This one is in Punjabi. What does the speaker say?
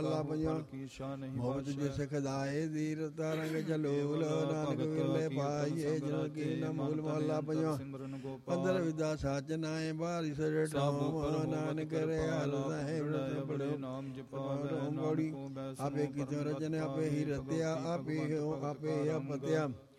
ਮਹੱਲਾ ਪੰਜਵਾਂ। ਮੁਹੱਬਤ ਜਿਸ ਖਦਾਏ ਦੀਰ ਤਰੰਗ ਜਲੋਲ ਨਾਨਕ ਵਿਰਲੇ ਪਾਈਏ ਜਿਨ ਕੀ ਨ ਮੂਲ। ਮਹੱਲਾ ਪੰਜਵਾਂ। ਅੰਦਰ ਵਿਦਾ ਸੱਚ ਨਾਏ ਬਾਰਿ ਸਰ ਢਾਮ ਨਾਨਕ ਰਿਆਲ ਸਾਹਿਬ ਪੜੋ ਨਾਮ ਜਪਾਵੈ ਨਾਨਕ ਕੋ ਬੈ ਆਪੇ ਕਿਤਿ ਰਚਨ ਆਪੇ ਹੀ ਰਤਿਆ ਆਪੇ ਹੋ ਆਪੇ ਅਪਤਿਆ